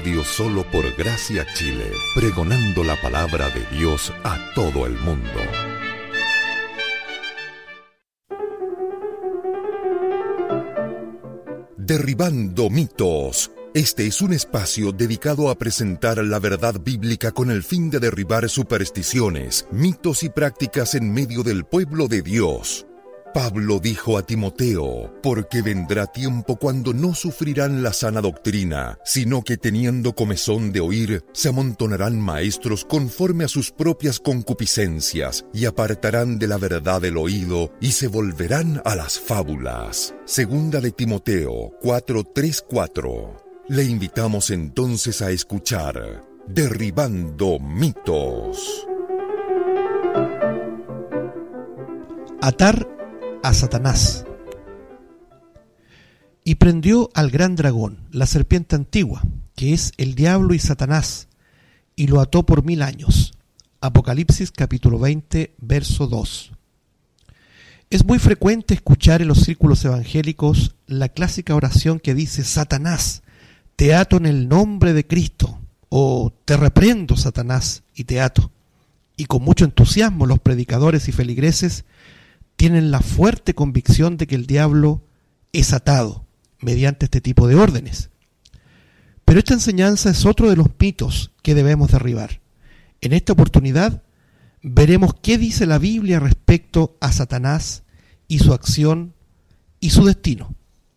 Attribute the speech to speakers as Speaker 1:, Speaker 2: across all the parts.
Speaker 1: Radio Solo por Gracia Chile, pregonando la palabra de Dios a todo el mundo. Derribando mitos. Este es un espacio dedicado a presentar la verdad bíblica con el fin de derribar supersticiones, mitos y prácticas en medio del pueblo de Dios. Pablo dijo a Timoteo, porque vendrá tiempo cuando no sufrirán la sana doctrina, sino que teniendo comezón de oír, se amontonarán maestros conforme a sus propias concupiscencias, y apartarán de la verdad el oído, y se volverán a las fábulas. Segunda de Timoteo 4:3-4. Le invitamos entonces a escuchar Derribando mitos.
Speaker 2: Atar a Satanás. Y prendió al gran dragón, la serpiente antigua, que es el diablo y Satanás, y lo ató por 1000 años. Apocalipsis capítulo 20, verso 2. Es muy frecuente escuchar en los círculos evangélicos la clásica oración que dice: Satanás, te ato en el nombre de Cristo, o te reprendo, Satanás, y te ato. Y con mucho entusiasmo los predicadores y feligreses tienen la fuerte convicción de que el diablo es atado mediante este tipo de órdenes. Pero esta enseñanza es otro de los mitos que debemos derribar. En esta oportunidad veremos qué dice la Biblia respecto a Satanás y su acción y su destino.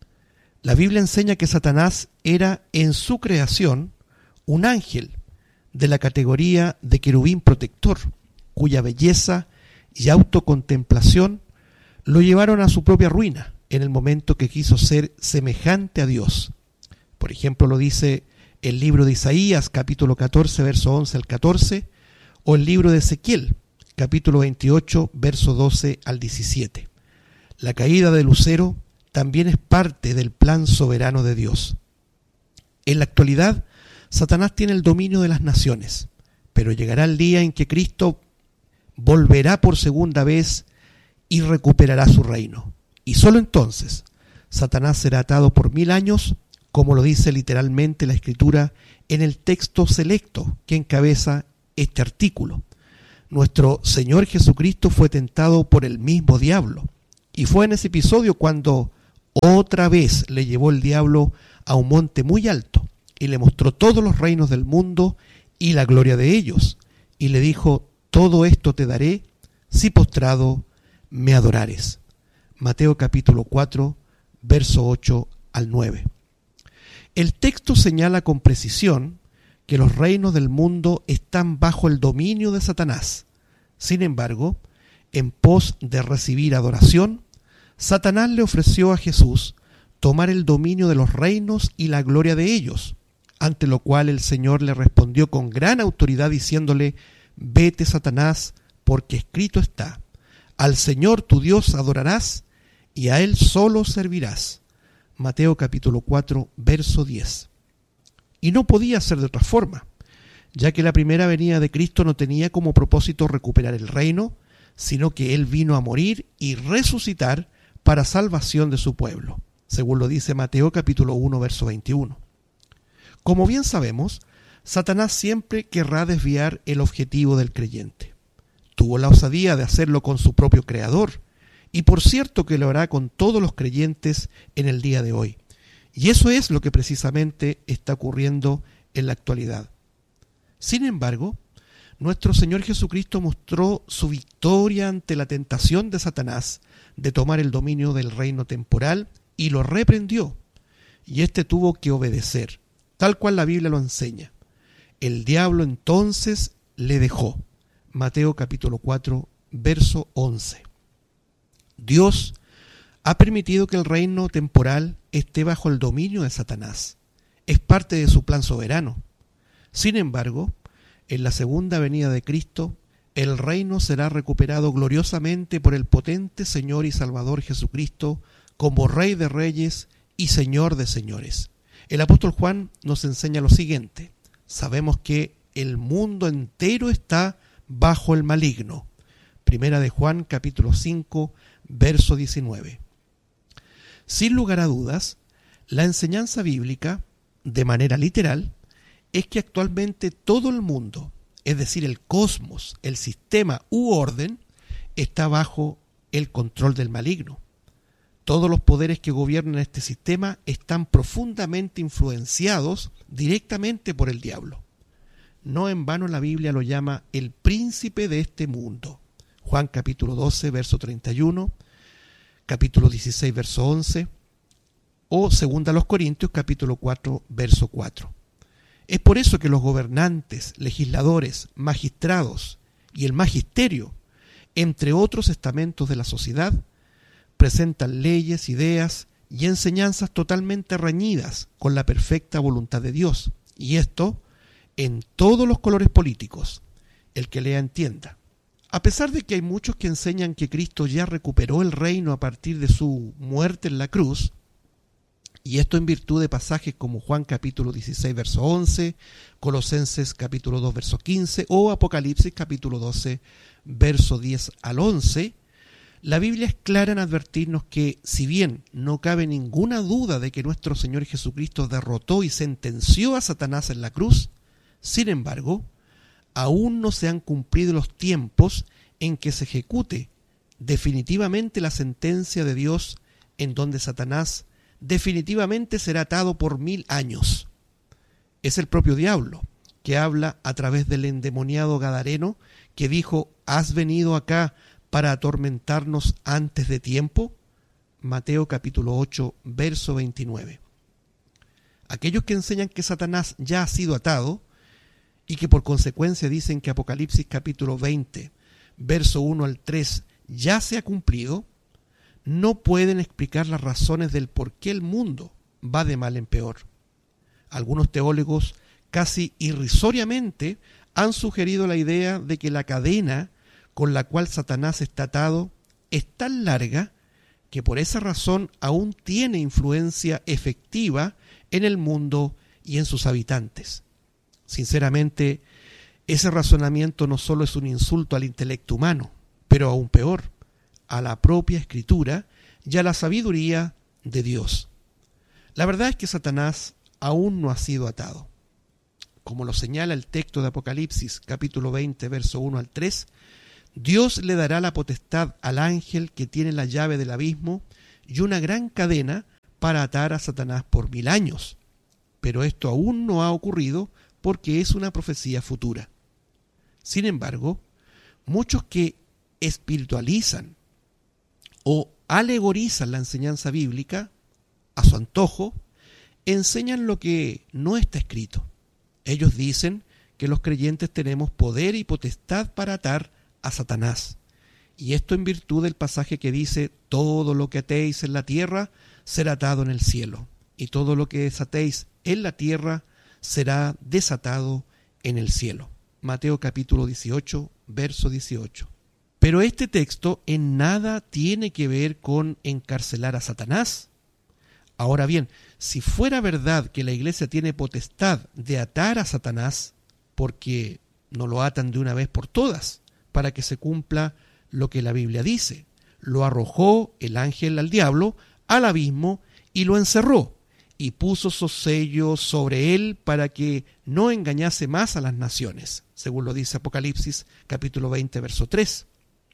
Speaker 2: La Biblia enseña que Satanás era en su creación un ángel de la categoría de querubín protector, cuya belleza y autocontemplación lo llevaron a su propia ruina en el momento que quiso ser semejante a Dios. Por ejemplo, lo dice el libro de Isaías, capítulo 14, verso 11 al 14, o el libro de Ezequiel, capítulo 28, verso 12 al 17. La caída de Lucero también es parte del plan soberano de Dios. En la actualidad, Satanás tiene el dominio de las naciones, pero llegará el día en que Cristo volverá por segunda vez y recuperará su reino. Y solo entonces Satanás será atado por 1000 años, como lo dice literalmente la Escritura en el texto selecto que encabeza este artículo. Nuestro Señor Jesucristo fue tentado por el mismo diablo, y fue en ese episodio cuando otra vez le llevó el diablo a un monte muy alto y le mostró todos los reinos del mundo y la gloria de ellos, y le dijo: todo esto te daré si postrado me adorares. Mateo capítulo 4, verso 8 al 9. El texto señala con precisión que los reinos del mundo están bajo el dominio de Satanás. Sin embargo, en pos de recibir adoración, Satanás le ofreció a Jesús tomar el dominio de los reinos y la gloria de ellos, ante lo cual el Señor le respondió con gran autoridad diciéndole: vete, Satanás, porque escrito está: al Señor tu Dios adorarás y a Él solo servirás. Mateo capítulo 4, verso 10. Y no podía ser de otra forma, ya que la primera venida de Cristo no tenía como propósito recuperar el reino, sino que Él vino a morir y resucitar para salvación de su pueblo, según lo dice Mateo capítulo 1, verso 21. Como bien sabemos, Satanás siempre querrá desviar el objetivo del creyente. Tuvo la osadía de hacerlo con su propio creador, y por cierto que lo hará con todos los creyentes en el día de hoy. Y eso es lo que precisamente está ocurriendo en la actualidad. Sin embargo, nuestro Señor Jesucristo mostró su victoria ante la tentación de Satanás de tomar el dominio del reino temporal y lo reprendió. Y éste tuvo que obedecer, tal cual la Biblia lo enseña. El diablo entonces le dejó. Mateo capítulo 4, verso 11. Dios ha permitido que el reino temporal esté bajo el dominio de Satanás. Es parte de su plan soberano. Sin embargo, en la segunda venida de Cristo, el reino será recuperado gloriosamente por el potente Señor y Salvador Jesucristo como Rey de Reyes y Señor de Señores. El apóstol Juan nos enseña lo siguiente: sabemos que el mundo entero está bajo el maligno. Primera de Juan capítulo 5, verso 19. Sin lugar a dudas, la enseñanza bíblica, de manera literal, es que actualmente todo el mundo, es decir, el cosmos, el sistema u orden, está bajo el control del maligno. Todos los poderes que gobiernan este sistema están profundamente influenciados directamente por el diablo. No en vano la Biblia lo llama el príncipe de este mundo. Juan capítulo 12, verso 31, capítulo 16, verso 11, o 2 Corintios capítulo 4, verso 4. Es por eso que los gobernantes, legisladores, magistrados y el magisterio, entre otros estamentos de la sociedad, presentan leyes, ideas y enseñanzas totalmente reñidas con la perfecta voluntad de Dios. Y esto en todos los colores políticos. El que lea entienda. A pesar de que hay muchos que enseñan que Cristo ya recuperó el reino a partir de su muerte en la cruz, y esto en virtud de pasajes como Juan capítulo 16, verso 11, Colosenses capítulo 2, verso 15, o Apocalipsis capítulo 12, verso 10 al 11, la Biblia es clara en advertirnos que, si bien no cabe ninguna duda de que nuestro Señor Jesucristo derrotó y sentenció a Satanás en la cruz, sin embargo, aún no se han cumplido los tiempos en que se ejecute definitivamente la sentencia de Dios, en donde Satanás definitivamente será atado por 1000 años. Es el propio diablo que habla a través del endemoniado gadareno que dijo: ¿has venido acá para atormentarnos antes de tiempo? Mateo capítulo 8, verso 29. Aquellos que enseñan que Satanás ya ha sido atado y que por consecuencia dicen que Apocalipsis capítulo 20, verso 1 al 3 ya se ha cumplido, no pueden explicar las razones del por qué el mundo va de mal en peor. Algunos teólogos casi irrisoriamente han sugerido la idea de que la cadena con la cual Satanás está atado es tan larga que por esa razón aún tiene influencia efectiva en el mundo y en sus habitantes. Sinceramente, ese razonamiento no solo es un insulto al intelecto humano, pero aún peor, a la propia Escritura y a la sabiduría de Dios. La verdad es que Satanás aún no ha sido atado. Como lo señala el texto de Apocalipsis, capítulo 20, verso 1 al 3, Dios le dará la potestad al ángel que tiene la llave del abismo y una gran cadena para atar a Satanás por 1000 años. Pero esto aún no ha ocurrido porque es una profecía futura. Sin embargo, muchos que espiritualizan o alegorizan la enseñanza bíblica a su antojo, enseñan lo que no está escrito. Ellos dicen que los creyentes tenemos poder y potestad para atar a Satanás. Y esto en virtud del pasaje que dice: todo lo que atéis en la tierra será atado en el cielo, y todo lo que desatéis en la tierra será desatado en el cielo. Mateo capítulo 18, verso 18. Pero este texto en nada tiene que ver con encarcelar a Satanás. Ahora bien, si fuera verdad que la iglesia tiene potestad de atar a Satanás, ¿por qué no lo atan de una vez por todas para que se cumpla lo que la Biblia dice? Lo arrojó el ángel al diablo al abismo y lo encerró, y puso sus sellos sobre él para que no engañase más a las naciones, según lo dice Apocalipsis capítulo 20, verso 3.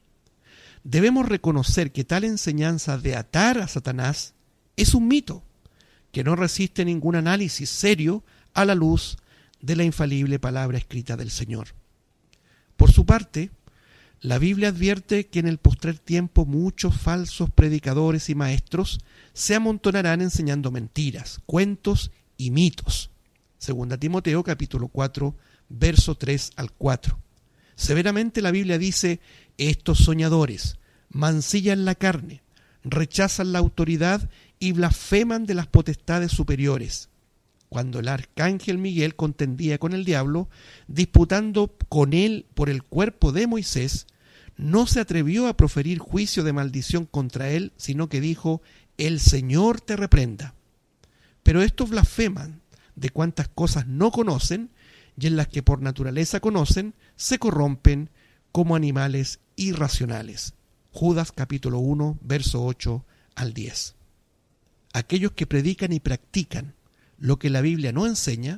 Speaker 2: Debemos reconocer que tal enseñanza de atar a Satanás es un mito que no resiste ningún análisis serio a la luz de la infalible palabra escrita del Señor. Por su parte, la Biblia advierte que en el postrer tiempo muchos falsos predicadores y maestros se amontonarán enseñando mentiras, cuentos y mitos. 2 Timoteo capítulo 4, verso 3 al 4. Severamente la Biblia dice: estos soñadores mancillan la carne, rechazan la autoridad y blasfeman de las potestades superiores. Cuando el arcángel Miguel contendía con el diablo, disputando con él por el cuerpo de Moisés, no se atrevió a proferir juicio de maldición contra él, sino que dijo: el Señor te reprenda. Pero estos blasfeman de cuantas cosas no conocen, y en las que por naturaleza conocen, se corrompen como animales irracionales. Judas capítulo 1, verso 8 al 10. Aquellos que predican y practican lo que la Biblia no enseña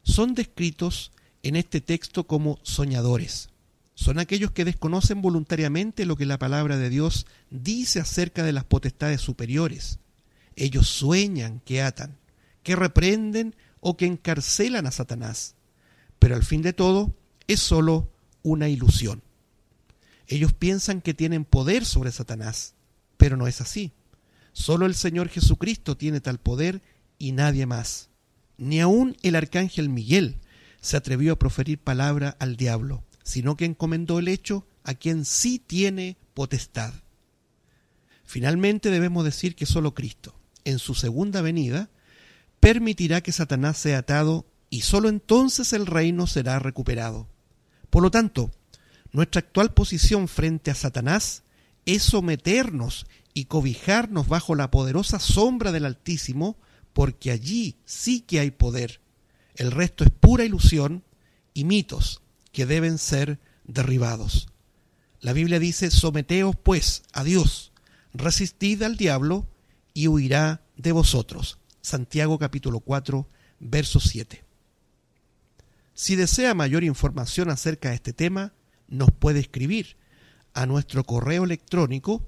Speaker 2: son descritos en este texto como soñadores. Son aquellos que desconocen voluntariamente lo que la palabra de Dios dice acerca de las potestades superiores. Ellos sueñan que atan, que reprenden o que encarcelan a Satanás. Pero al fin de todo es solo una ilusión. Ellos piensan que tienen poder sobre Satanás, pero no es así. Solo el Señor Jesucristo tiene tal poder y nadie más. Ni aun el arcángel Miguel se atrevió a proferir palabra al diablo, sino que encomendó el hecho a quien sí tiene potestad. Finalmente debemos decir que solo Cristo, en su segunda venida, permitirá que Satanás sea atado y solo entonces el reino será recuperado. Por lo tanto, nuestra actual posición frente a Satanás es someternos y cobijarnos bajo la poderosa sombra del Altísimo, porque allí sí que hay poder. El resto es pura ilusión y mitos que deben ser derribados. La Biblia dice: someteos pues a Dios, resistid al diablo y huirá de vosotros. Santiago capítulo 4, verso 7. Si desea mayor información acerca de este tema, nos puede escribir a nuestro correo electrónico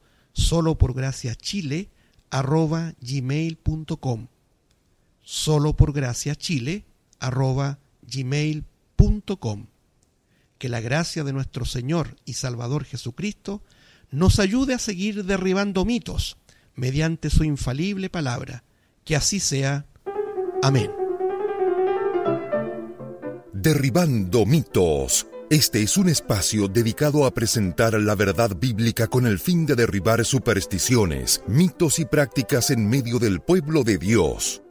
Speaker 2: soloporgraciachile@gmail.com, soloporgraciachile@gmail.com. Que la gracia de nuestro Señor y Salvador Jesucristo nos ayude a seguir derribando mitos mediante su infalible palabra. Que así sea. Amén.
Speaker 1: Derribando mitos. Este es un espacio dedicado a presentar la verdad bíblica con el fin de derribar supersticiones, mitos y prácticas en medio del pueblo de Dios.